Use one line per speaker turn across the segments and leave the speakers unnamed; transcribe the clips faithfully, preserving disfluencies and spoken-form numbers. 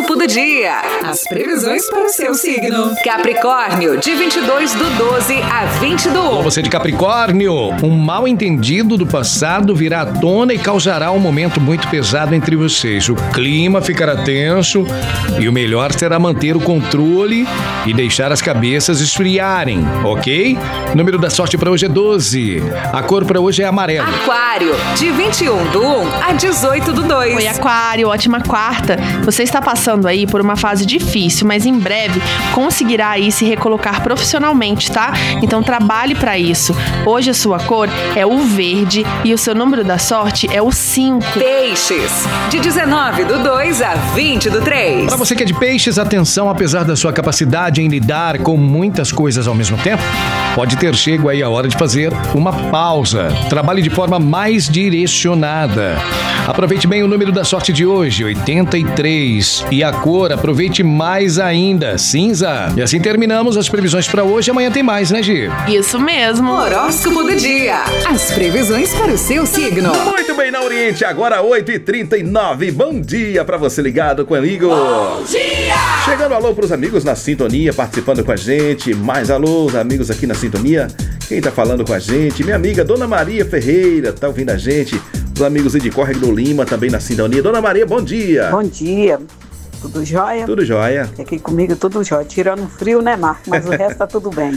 Horóscopo do dia. As previsões para o seu signo. Capricórnio, de vinte e dois do doze a vinte do
Alô,
um.
você de Capricórnio, um mal entendido do passado virá à tona e causará um momento muito pesado entre vocês. O clima ficará tenso e o melhor será manter o controle e deixar as cabeças esfriarem, ok? O número da sorte para hoje é doze. A cor para hoje é amarelo.
Aquário, de vinte e um do um a dezoito do dois.
Oi, Aquário, ótima quarta. Você está passando aí por uma fase difícil, mas em breve conseguirá aí se recolocar profissionalmente, tá? Então trabalhe para isso. Hoje a sua cor é o verde e o seu número da sorte é o cinco.
Peixes, de dezenove do dois a vinte do três.
Para você que é de peixes, atenção, apesar da sua capacidade em lidar com muitas coisas ao mesmo tempo, pode ter chego aí a hora de fazer uma pausa. Trabalhe de forma mais direcionada. Aproveite bem o número da sorte de hoje, oitenta e três. E a cor, aproveite mais ainda, cinza. E assim terminamos as previsões para hoje. Amanhã tem mais, né, Gi?
Isso mesmo.
Horóscopo do dia. As previsões para o seu signo.
Muito bem, na Oriente, agora oito e trinta e nove. Bom dia pra você ligado comigo. Bom dia! Chegando alô pros amigos na sintonia, participando com a gente. Mais alô, amigos aqui na sintonia. Quem tá falando com a gente? Minha amiga Dona Maria Ferreira, tá ouvindo a gente. Os amigos de Córrego do Lima também na sintonia. Dona Maria, bom dia.
Bom dia. Tudo jóia?
Tudo jóia.
Aqui comigo tudo jóia. Tirando o frio, né, Marco? Mas o resto tá tudo bem.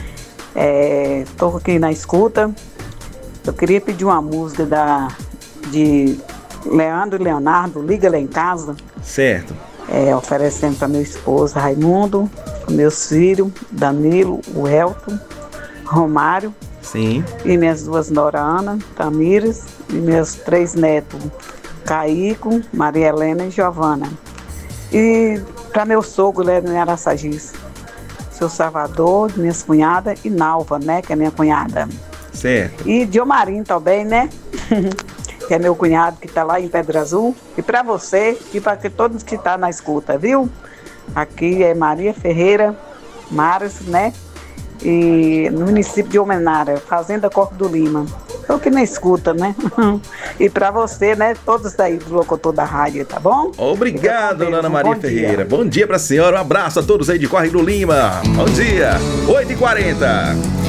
É, tô aqui na escuta. Eu queria pedir uma música da, de Leandro e Leonardo, Liga Lá em Casa.
Certo.
É, oferecendo para meu esposo Raimundo, para meus filhos, Danilo, o Elton, Romário.
Sim.
E minhas duas noras, Ana, Tamires, e meus três netos, Caico, Maria Helena e Giovana. E para meu sogro, né, em Araçagis, seu Salvador, minhas cunhadas e Nalva, né, que é minha cunhada.
Certo.
E Diomarim também, né, que é meu cunhado que está lá em Pedra Azul. E para você e para todos que estão tá na escuta, viu? Aqui é Maria Ferreira, Maras, né? E no município de Almenara, Fazenda Corpo do Lima. Eu que na escuta, né? E pra você, né? Todos aí do locutor da rádio, tá bom?
Obrigado,
Deus,
Dona
um
Maria
bom
Ferreira.
dia.
Bom dia pra senhora. Um abraço a todos aí de Córrego do Lima. Bom dia. oito e quarenta.